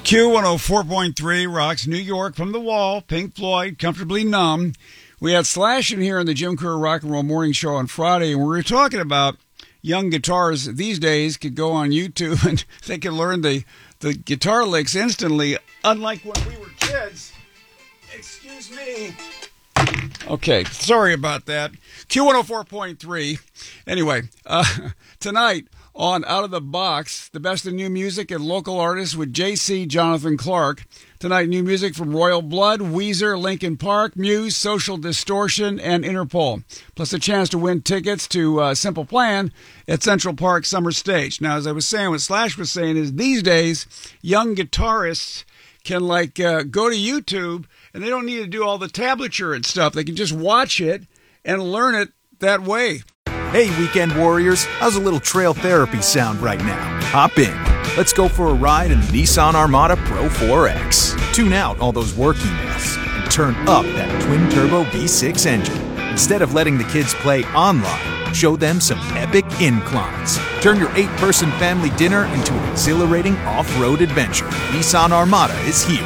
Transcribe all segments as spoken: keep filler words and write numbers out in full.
Q one oh four point three rocks New York from the wall. Pink Floyd, Comfortably Numb. We had Slash in here on the Jim Kerr Rock and Roll Morning Show on Friday, and we were talking about young guitars these days could go on YouTube and they can learn the, the guitar licks instantly, unlike when we were kids. Excuse me. Okay, sorry about that. Q one oh four point three. Anyway, uh, tonight on Out of the Box, the best of new music and local artists with J C Jonathan Clark. Tonight, new music from Royal Blood, Weezer, Linkin Park, Muse, Social Distortion, and Interpol. Plus a chance to win tickets to uh, Simple Plan at Central Park Summer Stage. Now, as I was saying, what Slash was saying is these days, young guitarists can like uh, go to YouTube and they don't need to do all the tablature and stuff. They can just watch it and learn it that way. Hey, weekend warriors, how's a little trail therapy sound right now? Hop in. Let's go for a ride in the Nissan Armada Pro four X. Tune out all those work emails and turn up that twin-turbo V six engine. Instead of letting the kids play online, show them some epic inclines. Turn your eight-person family dinner into an exhilarating off-road adventure. Nissan Armada is here.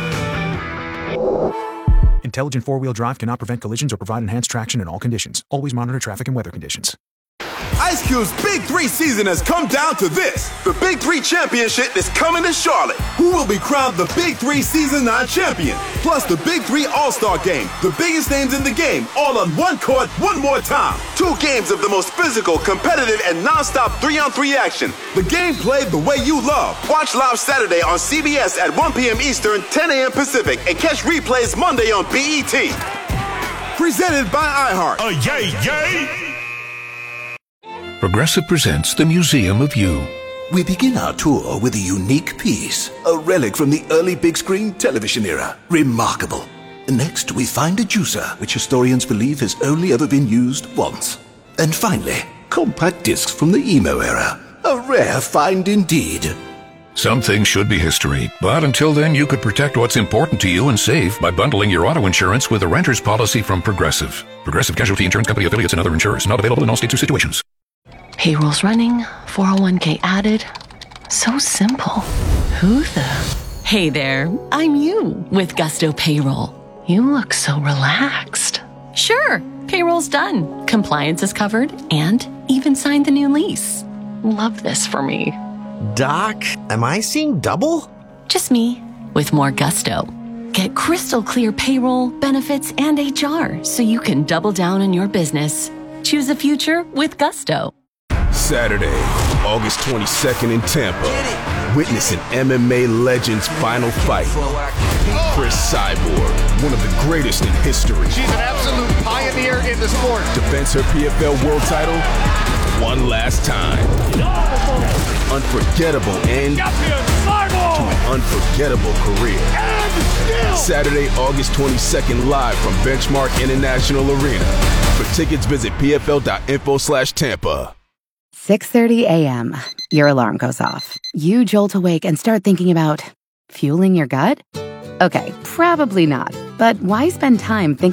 Intelligent four-wheel drive cannot prevent collisions or provide enhanced traction in all conditions. Always monitor traffic and weather conditions. Ice Cube's Big Three season has come down to this. The Big Three Championship is coming to Charlotte. Who will be crowned the Big Three Season nine champion? Plus the Big Three All-Star Game. The biggest names in the game, all on one court, one more time. Two games of the most physical, competitive, and non-stop three-on-three action. The game played the way you love. Watch live Saturday on C B S at one p.m. Eastern, ten a.m. Pacific, and catch replays Monday on B E T. Presented by iHeart. A yay, yay! Progressive presents the Museum of You. We begin our tour with a unique piece, a relic from the early big screen television era. Remarkable. Next, we find a juicer, which historians believe has only ever been used once. And finally, compact discs from the emo era. A rare find indeed. Some things should be history, but until then you could protect what's important to you and save by bundling your auto insurance with a renter's policy from Progressive. Progressive Casualty Insurance Company affiliates and other insurers. Not available in all states or situations. Payroll's running, four oh one k added. So simple. Who the? Hey there, I'm you with Gusto Payroll. You look so relaxed. Sure, payroll's done. Compliance is covered and even signed the new lease. Love this for me. Doc, am I seeing double? Just me with more gusto. Get crystal clear payroll, benefits, and H R so you can double down on your business. Choose a future with Gusto. Saturday, August twenty-second in Tampa. Witness an M M A legend's final fight. Chris Cyborg, one of the greatest in history. She's an absolute pioneer in the sport. Defends her P F L world title one last time. Unforgettable end to an unforgettable career. Saturday, August twenty-second, live from Benchmark International Arena. For tickets, visit pfl.info slash Tampa. six thirty a.m. Your alarm goes off. You jolt awake and start thinking about fueling your gut? Okay, probably not. But why spend time thinking